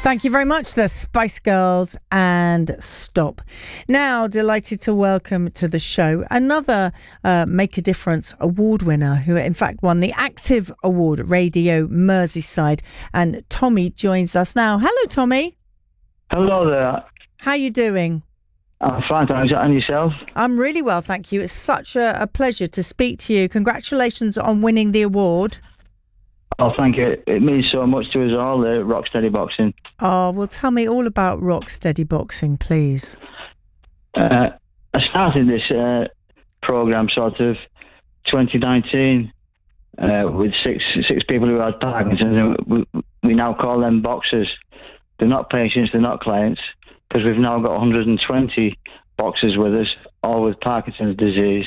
Thank you very much, the Spice Girls and Stop. Now, delighted to welcome to the show another Make a Difference award winner who in fact won the Active Award at Radio Merseyside, and Tommy joins us now. Hello, Tommy. Hello there. How you doing? I'm fine, thanks. And yourself? I'm really well, thank you. It's such a pleasure to speak to you. Congratulations on winning the award. Oh, thank you. It means so much to us all, Rocksteady Boxing. Oh, well, tell me all about Rocksteady Boxing, please. I started this programme sort of 2019 with six people who had Parkinson's, and we now call them boxers. They're not patients, they're not clients, because we've now got 120 boxers with us, all with Parkinson's disease.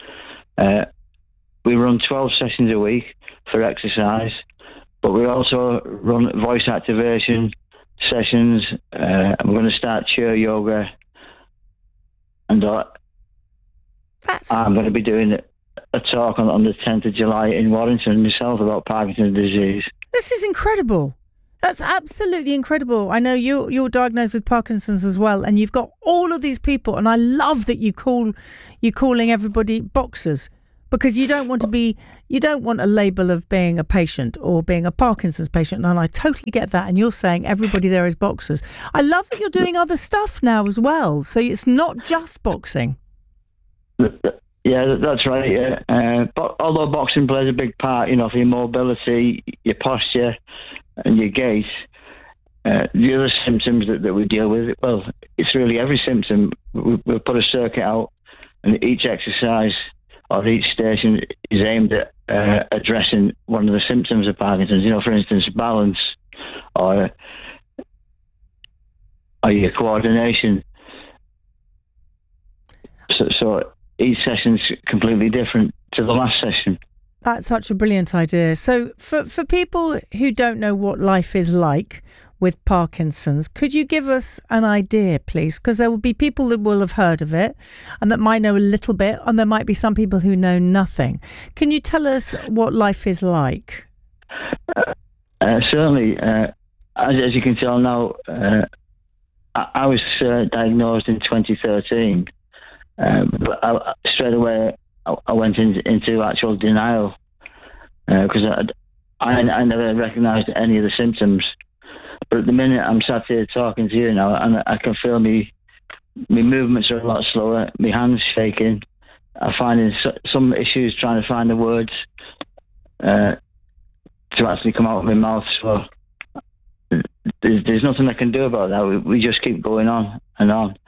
We run 12 sessions a week for exercise, but we also run voice activation sessions. We're going to start chair yoga, and I'm going to be doing a talk on the 10th of July in Warrington myself about Parkinson's disease. This is incredible. That's absolutely incredible. I know you're diagnosed with Parkinson's as well, and you've got all of these people, and I love that you're calling everybody boxers. Because you don't want a label of being a patient or being a Parkinson's patient, and I totally get that. And you're saying everybody there is boxers. I love that you're doing other stuff now as well, so it's not just boxing. Yeah, that's right. Yeah, but although boxing plays a big part, for your mobility, your posture, and your gait, the other symptoms that we deal with, well, it's really every symptom. We'll put a circuit out, and each exercise or each station is aimed at addressing one of the symptoms of Parkinson's. For instance, balance or your coordination. So each session's completely different to the last session. That's such a brilliant idea. So for people who don't know what life is like with Parkinson's, could you give us an idea, please? Because there will be people that will have heard of it and that might know a little bit, and there might be some people who know nothing. Can you tell us what life is like? Certainly. As you can tell now, I was diagnosed in 2013, but straight away I went into actual denial because I never recognised any of the symptoms. But at the minute I'm sat here talking to you now, and I can feel my movements are a lot slower, my hands shaking. I'm finding some issues trying to find the words to actually come out of my mouth. So there's nothing I can do about that. We just keep going on and on.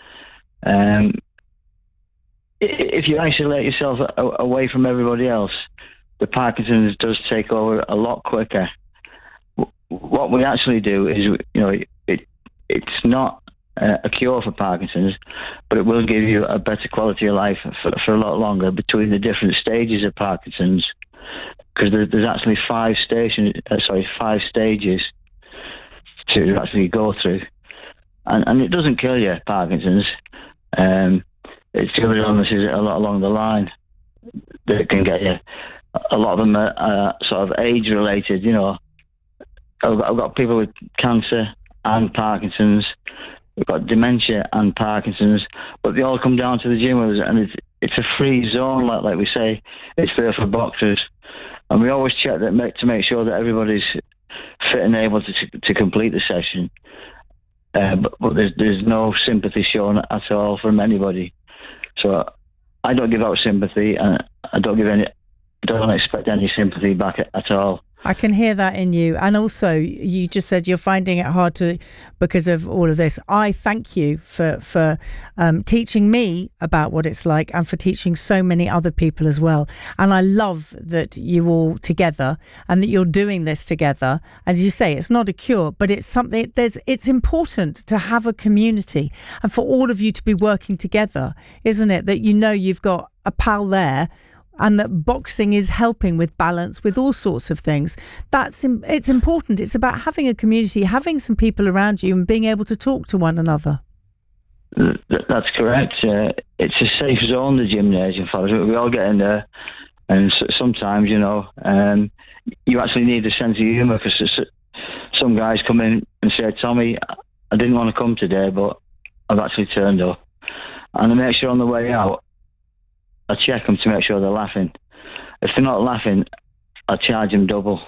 If you isolate yourself away from everybody else, the Parkinson's does take over a lot quicker. What we actually do is, it's not a cure for Parkinson's, but it will give you a better quality of life for a lot longer between the different stages of Parkinson's, because there's actually 5 stages to actually go through, and it doesn't kill you, Parkinson's. It's the other illnesses a lot along the line that can get you. A lot of them are sort of age related, I've got people with cancer and Parkinson's. We've got dementia and Parkinson's, but they all come down to the gym with us, and it's a free zone, like we say. It's there for boxers, and we always check that to make sure that everybody's fit and able to complete the session. But there's no sympathy shown at all from anybody. So I don't give out sympathy, and I don't expect any sympathy back at all. I can hear that in you. And also, you just said you're finding it hard because of all of this. I thank you for teaching me about what it's like, and for teaching so many other people as well. And I love that you all together, and that you're doing this together. As you say, it's not a cure, but it's something. It's important to have a community, and for all of you to be working together, isn't it? That you've got a pal there, and that boxing is helping with balance, with all sorts of things. It's important. It's about having a community, having some people around you, and being able to talk to one another. That's correct. It's a safe zone, the gymnasium, for us. We all get in there, and sometimes, you actually need a sense of humour, because some guys come in and say, Tommy, I didn't want to come today, but I've actually turned up. And I make sure on the way out, I check them to make sure they're laughing. If they're not laughing, I charge them double.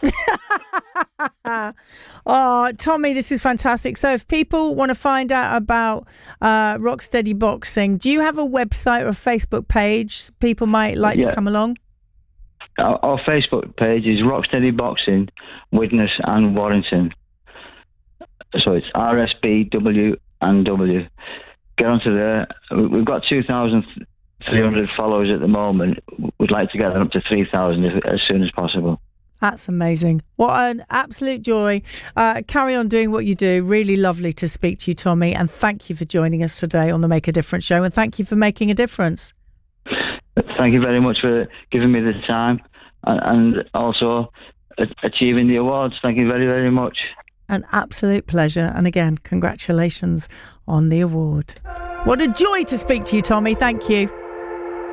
Oh, Tommy, this is fantastic. So if people want to find out about Rocksteady Boxing, do you have a website or a Facebook page people might like to come along? Our Facebook page is Rocksteady Boxing, Widnes and Warrington. So it's RSBW and W. Get onto there. We've got 2,300 followers at the moment. We'd like to get them up to 3,000 as soon as possible. That's amazing. What an absolute joy. Carry on doing what you do. Really lovely to speak to you, Tommy. And thank you for joining us today on the Make a Difference show. And thank you for making a difference. Thank you very much for giving me the time and also achieving the awards. Thank you very, very much. An absolute pleasure. And again, congratulations on the award. What a joy to speak to you, Tommy. Thank you.